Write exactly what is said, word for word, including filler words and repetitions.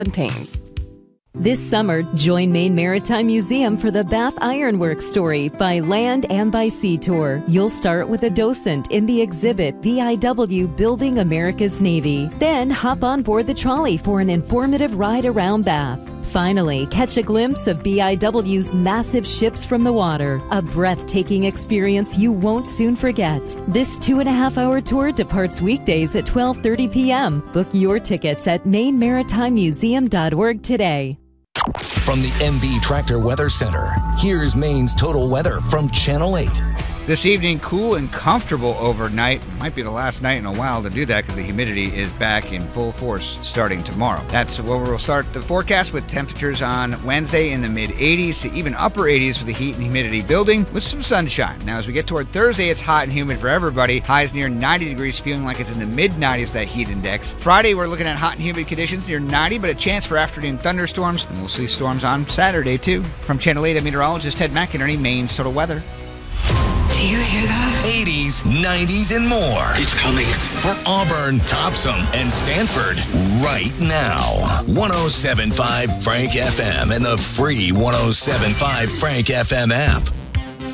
pains. This summer, join Maine Maritime Museum for the Bath Ironworks story by land and by sea tour. You'll start with a docent in the exhibit B I W Building America's Navy. Then hop on board the trolley for an informative ride around Bath. Finally, catch a glimpse of B I W's massive ships from the water, a breathtaking experience you won't soon forget. This two and a half hour tour departs weekdays at twelve thirty p.m. Book your tickets at maine maritime museum dot org today. From the M B Tractor Weather Center, here's Maine's total weather from Channel eight. This evening, cool and comfortable overnight. Might be the last night in a while to do that because the humidity is back in full force starting tomorrow. That's where we'll start the forecast with temperatures on Wednesday in the mid eighties to even upper eighties for the heat and humidity building with some sunshine. Now, as we get toward Thursday, it's hot and humid for everybody. Highs near ninety degrees, feeling like it's in the mid nineties for that heat index. Friday, we're looking at hot and humid conditions near ninety, but a chance for afternoon thunderstorms. And we'll see storms on Saturday, too. From Channel eight, I'm meteorologist Ted McInerney, Maine's Total Weather. Do you hear that? eighties, nineties, and more. It's coming. For Auburn, Topsom, and Sanford, right now. one oh seven point five Frank F M and the free one oh seven point five Frank F M app.